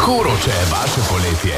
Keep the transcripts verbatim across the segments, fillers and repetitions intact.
Kako vroče je vaše poletje?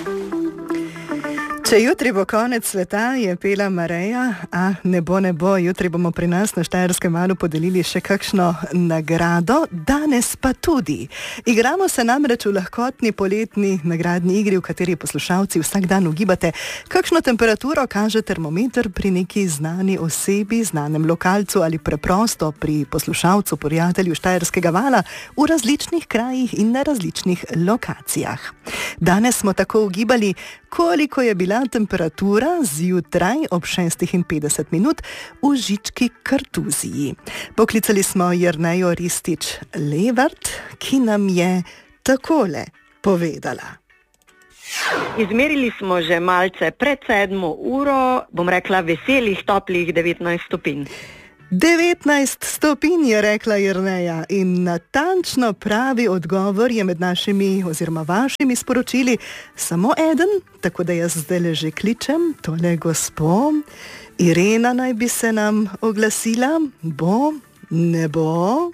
Če jutri bo konec sveta, je pela Mareja, a ne bo, ne bo, jutri bomo pri nas na Štajerskem valu podelili še kakšno nagrado, danes pa tudi. Igramo se namreč v lahkotni poletni nagradni igri, v kateri poslušalci vsak dan ugibate, kakšno temperaturo kaže termometer pri neki znani osebi, znanem lokalcu ali preprosto pri poslušalcu, prijatelju Štajerskega vala v različnih krajih in na različnih lokacijah. Danes smo tako ugibali, koliko je bila temperatura zjutraj ob šestih in petdeset minut v Žički Kartuziji. Poklicali smo Jernejo Ristič-Levert, ki nam je takole povedala. Izmerili smo že malce pred sedmo uro, bom rekla veselih, toplih devetnajst stopinj. devetnajst stopinj, je rekla Jerneja, in natančno pravi odgovor je med našimi oziroma vašimi sporočili samo eden, tako da jaz zdaj že kličem tole gospo. Irena naj bi se nam oglasila. Bo? Ne bo?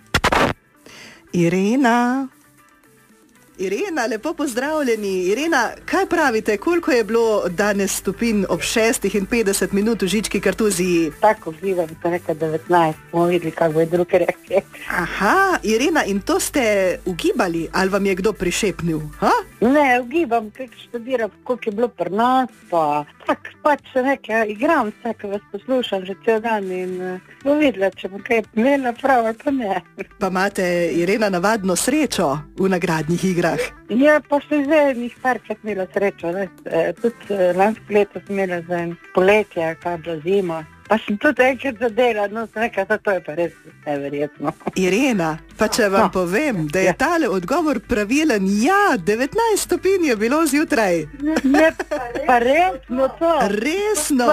Irena? Irena, lepo pozdravljeni. Irena, kaj pravite, koliko je bilo danes stopinj ob šestih in petdeset minut v Žički Kartuziji? Tako gledam, to neka devetnajst, bomo videli, kako bo je druge rekli. Aha, Irena, in to ste ugibali, ali vam je kdo prišepnil? Ha? Ne, ugibam, kako študiram, koliko je bilo pri nas, pa tak, pač se nekaj igram, vse, ko vas poslušam že cel dan in uh, bo videla, če bo kaj imela prav ali pa ne. Pa imate, Irena, navadno srečo v nagradnih igrah? Ja, pa sem zdaj njih parkrat imela srečo, ne? E, tudi e, lansko leto sem imela za en poletje, kaj je bila zima. Pa sem tudi enkrat zadela, no sem rekla, da to je pa res neverjetno. Irena, pa če vam povem, da je tale odgovor pravilen, ja, devetnajst stopinj je bilo zjutraj. Ne, pa resno to. Resno.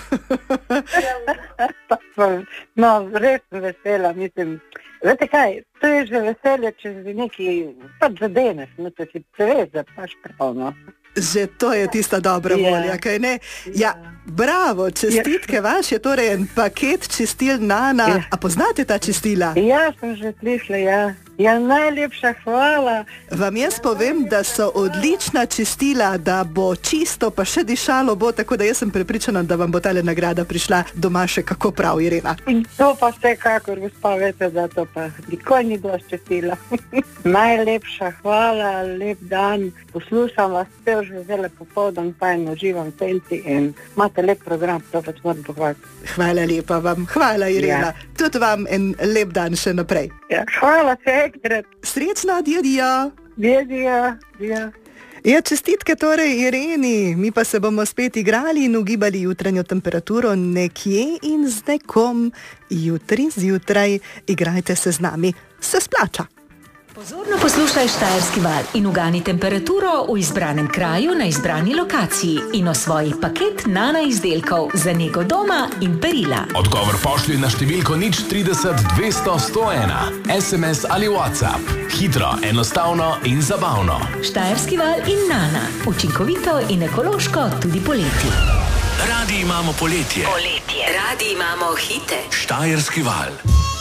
No, res sem vesela, mislim. Vete kaj, to je že veselje, če si nekaj pač zadeneš, no, to si veš, da paš prav, no. Že to je tista dobra volja, kaj ne? Ja, bravo, čestitke vaš je torej en paket čistil Nana. A poznate ta čistila? Ja, sem že slišala, ja. Ja, najlepša hvala. Vam jaz povem, da so odlična čistila, da bo čisto, pa še dišalo bo, tako da jaz sem prepričana, da vam bo tale nagrada prišla doma še kako prav, Irena. In to pa vsekakor, gospa, veste, da to pa nikoli ni dosti čistila. Najlepša hvala, lep dan. Poslušam vas vse že zelo popoldan, pa in uživam tenci in imate lep program, to pač moram pohvaliti. Hvala lepa vam, hvala, Irena. Ja. Tudi vam en lep dan še naprej. Ja, hvala se. Srečno, dio, dio. Dio, dio, dio. Ja, čestitke torej Ireni, mi pa se bomo spet igrali in ugibali jutranjo temperaturo nekje in z nekom. Jutri zjutraj igrajte se z nami, se splača. Pozorno poslušaj Štajerski val in ugani temperaturo v izbranem kraju na izbrani lokaciji in osvoji paket Nana izdelkov za nego doma in perila. Odgovor pošlji na številko nič trideset dvesto sto ena, es em es ali WhatsApp. Hitro, enostavno in zabavno. Štajerski val in Nana. Učinkovito in ekološko tudi poleti. Radi imamo poletje. Poletje. Radi imamo hite. Štajerski val.